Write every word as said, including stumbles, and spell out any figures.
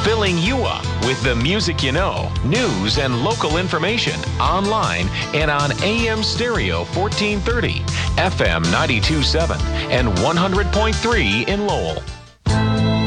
filling you up with the music you know, news and local information online and on A M Stereo fourteen thirty, F M ninety-two point seven, and one hundred point three in Lowell.